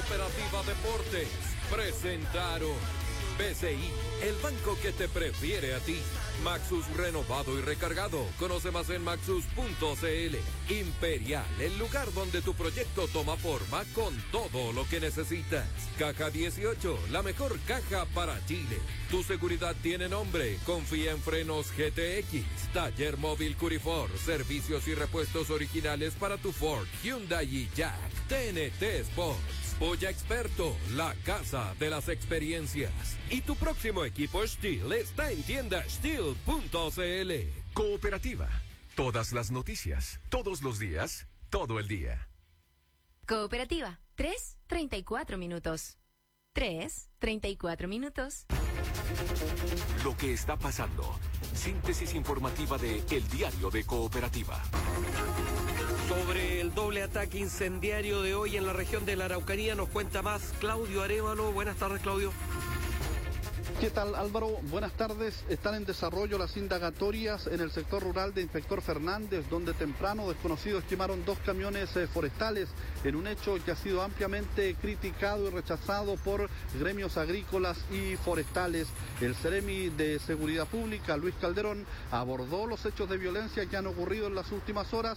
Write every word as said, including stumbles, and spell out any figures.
Cooperativa Deportes presentaron B C I, el banco que te prefiere a ti. Maxus renovado y recargado. Conoce más en maxus punto c l. Imperial, el lugar donde tu proyecto toma forma con todo lo que necesitas. Caja dieciocho, la mejor caja para Chile. Tu seguridad tiene nombre. Confía en Frenos G T X. Taller móvil Curifor. Servicios y repuestos originales para tu Ford, Hyundai y Jack. T N T Sports. Polla Experto, la casa de las experiencias. Y tu próximo equipo Steel está en tienda steel punto c l. Cooperativa. Todas las noticias, todos los días, todo el día. Cooperativa. tres, treinta y cuatro minutos. tres, treinta y cuatro minutos. Lo que está pasando. Síntesis informativa de El Diario de Cooperativa. Sobre el doble ataque incendiario de hoy en la región de la Araucanía nos cuenta más Claudio Arévalo. Buenas tardes, Claudio. ¿Qué tal, Álvaro? Buenas tardes. Están en desarrollo las indagatorias en el sector rural de Inspector Fernández, donde temprano desconocidos quemaron dos camiones eh, forestales en un hecho que ha sido ampliamente criticado y rechazado por gremios agrícolas y forestales. El Ceremi de Seguridad Pública, Luis Calderón, abordó los hechos de violencia que han ocurrido en las últimas horas